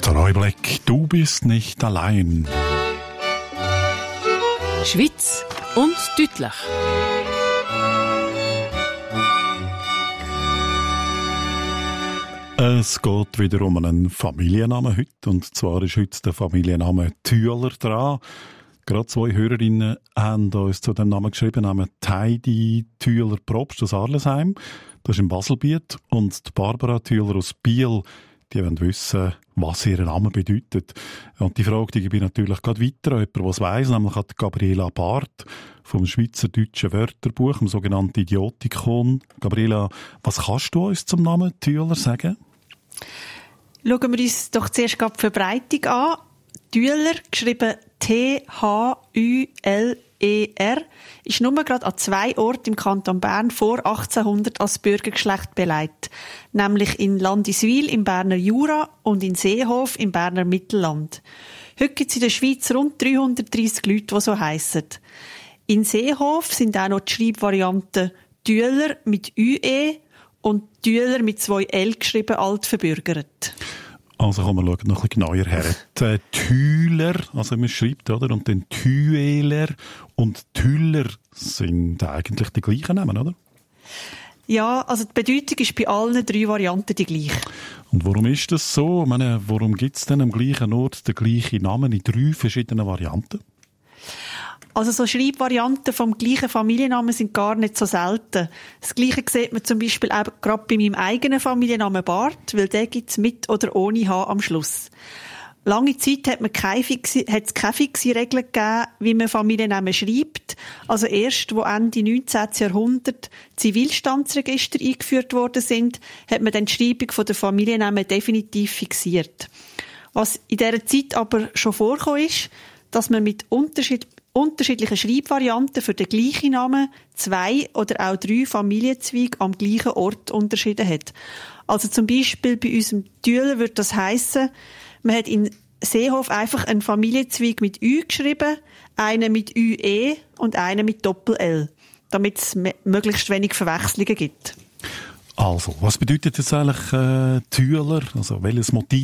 Dr. Roybleck, du bist nicht allein. Schweiz und deutlich. Es geht wieder um einen Familiennamen heute. Und zwar ist heute der Familienname Thüler dran. Gerade 2 Hörerinnen haben uns zu dem Namen geschrieben, nämlich Heidi Thüler-Probst aus Arlesheim, das ist im Baselbiet, und die Barbara Thüler aus Biel, die wollen wissen, was ihr Name bedeutet. Und die Frage die gebe ich natürlich gerade weiter an jemanden, der es weiss, nämlich an Gabriela Barth vom Schweizerdeutschen Wörterbuch, dem sogenannten Idiotikon. Gabriela, was kannst du uns zum Namen Thüler sagen? Schauen wir uns doch zuerst die Verbreitung an. Thüler, geschrieben T-H-U-L-E-R, ist nur gerade an 2 Orten im Kanton Bern vor 1800 als Bürgergeschlecht beleidigt. Nämlich in Landiswil im Berner Jura und in Seehof im Berner Mittelland. Heute gibt es in der Schweiz rund 330 Leute, die so heissen. In Seehof sind auch noch die Schreibvarianten Thüler mit ÜE und Thüler mit 2 L geschrieben, altverbürgert. Also kommen wir noch ein bisschen genauer her. Thüler, also man schreibt, oder? Und dann Thüler und Thüller sind eigentlich die gleichen Namen, oder? Ja, also die Bedeutung ist bei allen 3 Varianten die gleiche. Und warum ist das so? Ich meine, warum gibt es denn am gleichen Ort den gleichen Namen in 3 verschiedenen Varianten? Also so Schreibvarianten vom gleichen Familiennamen sind gar nicht so selten. Das Gleiche sieht man zum Beispiel auch gerade bei meinem eigenen Familiennamen Barth, weil den gibt es mit oder ohne H am Schluss. Lange Zeit hat es keine fixe Regeln gegeben, wie man Familiennamen schreibt. Also erst, wo Ende 19. Jahrhundert Zivilstandsregister eingeführt worden sind, hat man dann die Schreibung der Familiennamen definitiv fixiert. Was in dieser Zeit aber schon vorgekommen ist, dass man mit unterschiedlichen Schreibvarianten für den gleichen Namen 2 oder auch 3 Familienzweige am gleichen Ort unterschieden hat. Also zum Beispiel bei unserem Thüler würde das heissen, man hat in Seehof einfach einen Familienzweig mit Ü geschrieben, einen mit ÜE und einen mit Doppel-L, damit es möglichst wenig Verwechslungen gibt. Also, was bedeutet jetzt eigentlich Thüler? Also, welches Motiv